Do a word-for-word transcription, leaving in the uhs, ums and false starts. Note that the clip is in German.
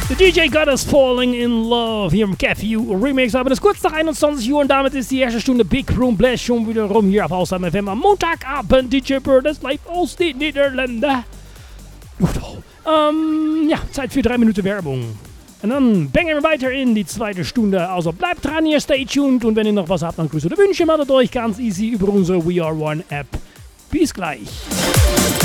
The D J Got Us Falling in Love hier im Cafe U Remix. Aber das ist kurz nach einundzwanzig Uhr und damit ist die erste Stunde Big Room Blast schon wieder rum hier auf Außer F M am Montagabend. D J Bird ist live aus den Niederlanden. Ähm, ja, Zeit für drei Minuten Werbung. Und dann bangen wir weiter in die zweite Stunde. Also bleibt dran hier, stay tuned. Und wenn ihr noch was habt, dann Grüße oder Wünsche, meldet euch ganz easy über unsere We Are One App. Bis gleich.